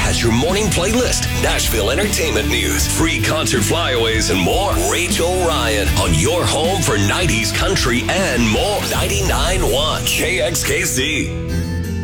has your morning playlist, Nashville entertainment news, free concert flyaways, and more. Rachel Ryan on your home for 90s country and more. 99.1 KXKC.